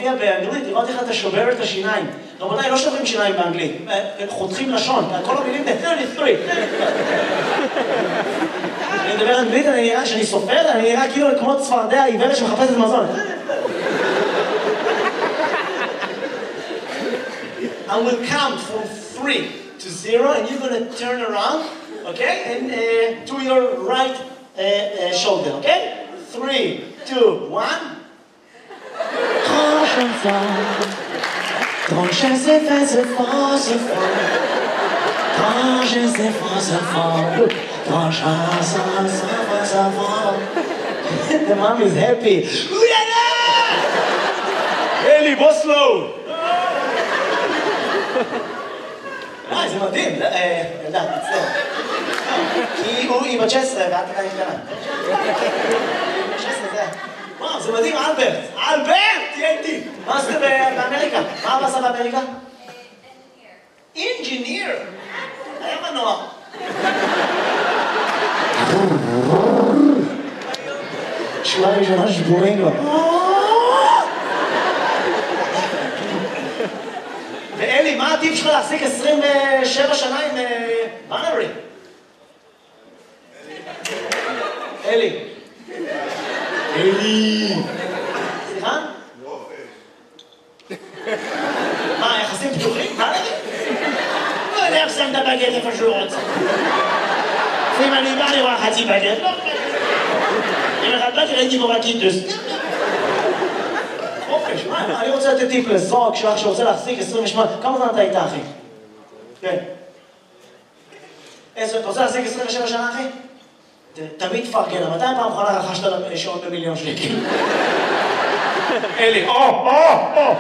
מופיע באנגלית, לראות איך אתה שובר את השיניים. רבותיי, לא שוברים שיניים באנגלית, חותכים לשון, כל המילים, 33. אני מדבר אנגלית, אני נראה שאני סופר, אני נראה כאילו כמו צפרדע עיוורת שמחפשת מזון. I will count from 3 to 0 and you're going to turn around, okay? And to your right shoulder, okay? 3, 2, 1. Quand je sais faire ce fort, ce fort. Quand je sais faire ce fort. Quand je sais ce fort. The mom is happy. אלי, בוא סלואו. זה מדהים, ילדה, מצטער. כי היא בת 16 ואת עדיין קטנה. 16 זה... וואו, זה מדהים, אלברט! אלברט! תהיה איתי! מה עשית באמריקה? מה עשה באמריקה? אינג'יניר! היה מנוע. שורה ראשונה שבורים לו. ואלי, מה הטיפ שלך להחזיק 27 שנה עם בנרי? אלי. אלי. סליחה? מה, יחסים פתוחים? בנרי? לא יודע איך שם את הבגט איפה שהוא רוצה. אם אני בא לראות חצי בגט, לא בגט. אם אחד בגט ראיתי בו בקיטוס. חופש, מה? אני רוצה לתת טיפ לזוג שלך שרוצה להחזיק 28... כמה זמן אתה איתה, אחי? כן. אתה רוצה להחזיק 27 שנה, אחי? תמיד תפרגן, מתי פעם אחרונה רכשת שעון ב1,000,000 שקל? אלי, או!